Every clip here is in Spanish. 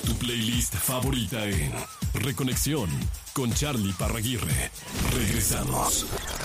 Tu playlist favorita en Reconexión con Charlie Parraguirre. Regresamos.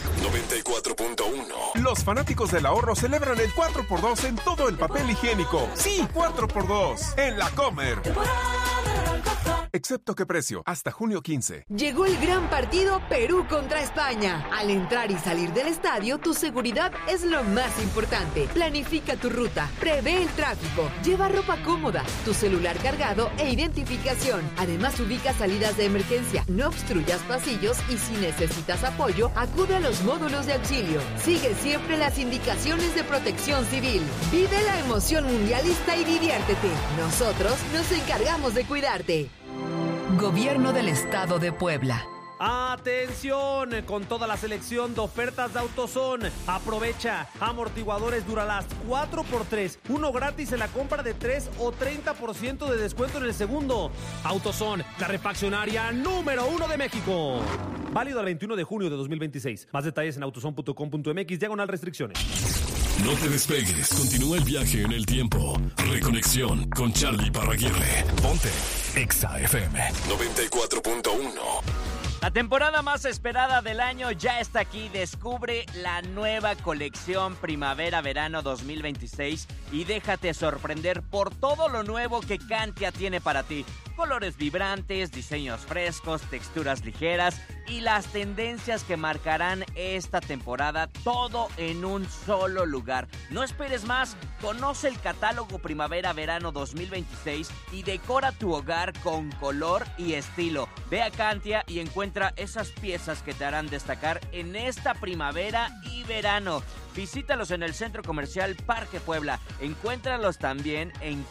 94.1. Los fanáticos del ahorro celebran el 4x2 en todo el papel higiénico. Sí, 4x2 en La Comer. Excepto qué precio, hasta junio 15. Llegó el gran partido Perú contra España. Al entrar y salir del estadio, tu seguridad es lo más importante. Planifica tu ruta, prevé el tráfico, lleva ropa cómoda, tu celular cargado e identificación. Además, ubica salidas de emergencia, no obstruyas pasillos y si necesitas apoyo, acude a los módulos de auxilio. Sigue siempre las indicaciones de Protección Civil. Vive la emoción mundialista y diviértete. Nosotros nos encargamos de cuidarte. Gobierno del Estado de Puebla. ¡Atención! Con toda la selección de ofertas de AutoZone. Aprovecha amortiguadores Duralast 4x3, uno gratis en la compra de 3 o 30% de descuento en el segundo. AutoZone, la refaccionaria número 1 de México. Válido el 21 de junio de 2026. Más detalles en autozone.com.mx/restricciones. No te despegues, continúa el viaje en el tiempo. Reconexión con Charlie Parraguirre. Ponte Exa FM 94.1. La temporada más esperada del año ya está aquí. Descubre la nueva colección Primavera-Verano 2026 y déjate sorprender por todo lo nuevo que Cantia tiene para ti. Colores vibrantes, diseños frescos, texturas ligeras y las tendencias que marcarán esta temporada, todo en un solo lugar. No esperes más, conoce el catálogo Primavera-Verano 2026 y decora tu hogar con color y estilo. Ve a Cantia y encuentra esas piezas que te harán destacar en esta primavera y verano. Visítalos en el Centro Comercial Parque Puebla. Encuéntralos también en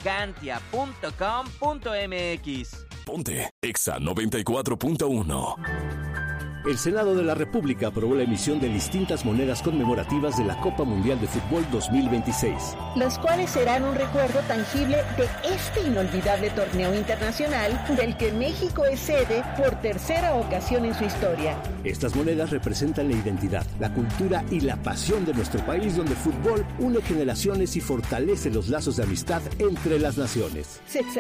cantia.com.mx. Ponte Exa 94.1. El Senado de la República aprobó la emisión de distintas monedas conmemorativas de la Copa Mundial de Fútbol 2026. Las cuales serán un recuerdo tangible de este inolvidable torneo internacional del que México es sede por tercera ocasión en su historia. Estas monedas representan la identidad, la cultura y la pasión de nuestro país, donde el fútbol une generaciones y fortalece los lazos de amistad entre las naciones.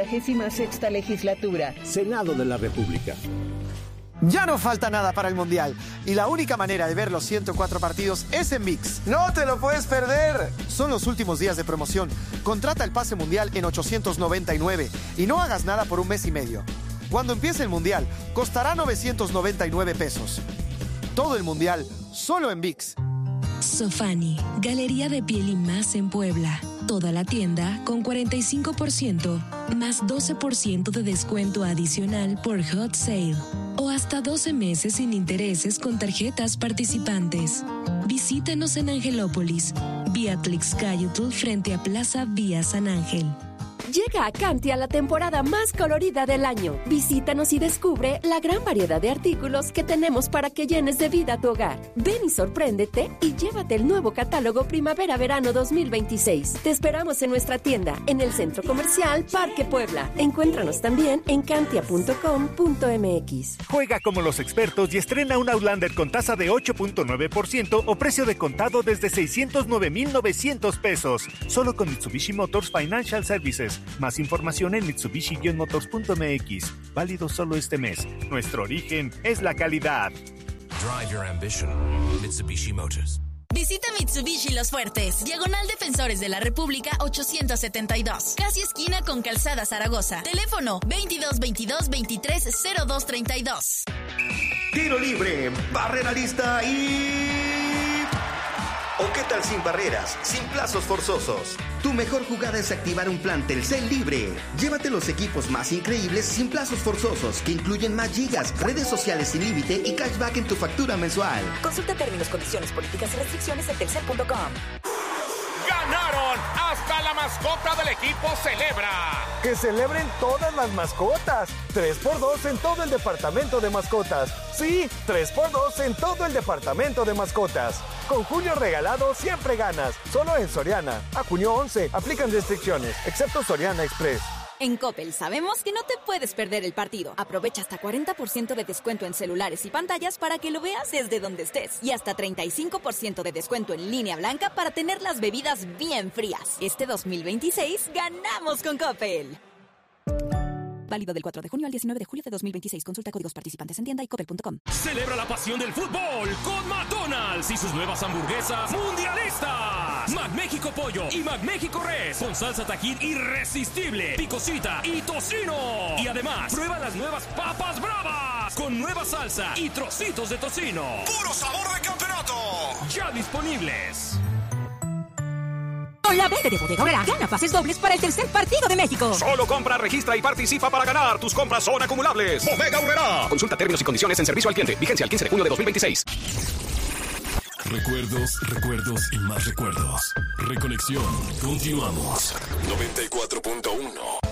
66ª legislatura. Senado de la República. Ya no falta nada para el Mundial y la única manera de ver los 104 partidos es en ViX. ¡No te lo puedes perder! Son los últimos días de promoción. Contrata el pase Mundial en 899 y no hagas nada por un mes y medio. Cuando empiece el Mundial, costará 999 pesos. Todo el Mundial, solo en ViX. Sofani, Galería de Piel y Más en Puebla. Toda la tienda con 45% más 12% de descuento adicional por Hot Sale. O hasta 12 meses sin intereses con tarjetas participantes. Visítanos en Angelópolis, vía Tlixcayotl frente a Plaza Vía San Ángel. Llega a Cantia la temporada más colorida del año. Visítanos y descubre la gran variedad de artículos que tenemos para que llenes de vida tu hogar. Ven y sorpréndete y llévate el nuevo catálogo Primavera-Verano 2026. Te esperamos en nuestra tienda, en el Centro Comercial Parque Puebla. Encuéntranos también en cantia.com.mx. Juega como los expertos y estrena un Outlander con tasa de 8.9% o precio de contado desde 609,900 pesos. Solo con Mitsubishi Motors Financial Services. Más información en mitsubishi-motors.mx. Válido solo este mes. Nuestro origen es la calidad. Drive your ambition. Mitsubishi Motors. Visita Mitsubishi Los Fuertes, Diagonal Defensores de la República 872, casi esquina con Calzada Zaragoza. Teléfono 2222-230232. Tiro libre, barrera lista y... ¿O qué tal sin barreras, sin plazos forzosos? Tu mejor jugada es activar un plan Telcel libre. Llévate los equipos más increíbles sin plazos forzosos, que incluyen más gigas, redes sociales sin límite y cashback en tu factura mensual. Consulta términos, condiciones, políticas y restricciones en telcel.com. ¡Ganaron! ¡Hasta la mascota del equipo celebra! ¡Que celebren todas las mascotas! 3x2 en todo el departamento de mascotas. Sí, 3x2 en todo el departamento de mascotas. Con junio regalado siempre ganas. Solo en Soriana. A junio 11. Aplican restricciones, excepto Soriana Express. En Coppel sabemos que no te puedes perder el partido. Aprovecha hasta 40% de descuento en celulares y pantallas para que lo veas desde donde estés. Y hasta 35% de descuento en línea blanca para tener las bebidas bien frías. Este 2026 ganamos con Coppel. Válido del 4 de junio al 19 de julio de 2026. Consulta códigos participantes en tienda y coppel.com. Celebra la pasión del fútbol con McDonald's y sus nuevas hamburguesas mundialistas. McMéxico Pollo y McMéxico Res con salsa Tajín irresistible, picosita y tocino. Y además, prueba las nuevas papas bravas con nueva salsa y trocitos de tocino. ¡Puro sabor de campeonato! Ya disponibles. Con la venta de Bodega Aurrerá, gana pases dobles para el tercer partido de México. Solo compra, registra y participa para ganar. Tus compras son acumulables. Bodega Aurrerá. Consulta términos y condiciones en servicio al cliente. Vigencia el 15 de junio de 2026. Recuerdos y más recuerdos. Reconexión. Continuamos. 94.1